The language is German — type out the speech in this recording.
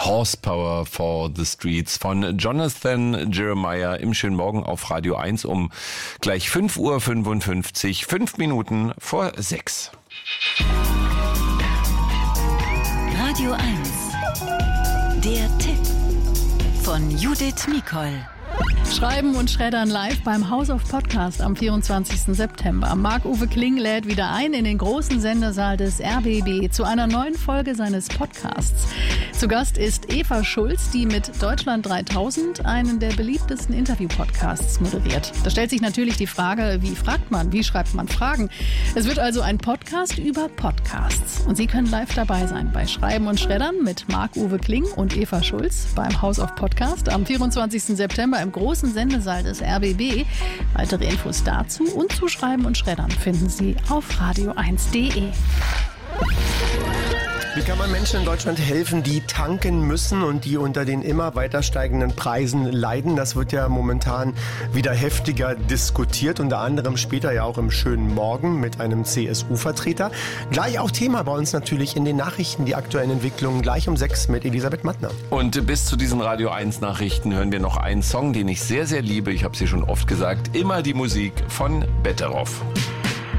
Horsepower for the Streets von Jonathan Jeremiah im schönen Morgen auf Radio 1 um gleich 5:55 Uhr, 5 Minuten vor 6. Radio 1, der Tipp von Judith Mikol. Schreiben und Schreddern live beim House of Podcast am 24. September. Marc-Uwe Kling lädt wieder ein in den großen Sendesaal des RBB zu einer neuen Folge seines Podcasts. Zu Gast ist Eva Schulz, die mit Deutschland 3000 einen der beliebtesten Interview-Podcasts moderiert. Da stellt sich natürlich die Frage, wie fragt man, wie schreibt man Fragen? Es wird also ein Podcast über Podcasts. Und Sie können live dabei sein bei Schreiben und Schreddern mit Marc-Uwe Kling und Eva Schulz beim House of Podcast am 24. September im großen Sendesaal des RBB. Weitere Infos dazu und zu Schreiben und Schreddern finden Sie auf radio1.de. Wie kann man Menschen in Deutschland helfen, die tanken müssen und die unter den immer weiter steigenden Preisen leiden? Das wird ja momentan wieder heftiger diskutiert, unter anderem später ja auch im schönen Morgen mit einem CSU-Vertreter. Gleich auch Thema bei uns natürlich in den Nachrichten, die aktuellen Entwicklungen, gleich um 6 mit Elisabeth Mattner. Und bis zu diesen Radio 1 Nachrichten hören wir noch einen Song, den ich sehr, sehr liebe. Ich habe sie schon oft gesagt, immer die Musik von Betteroff.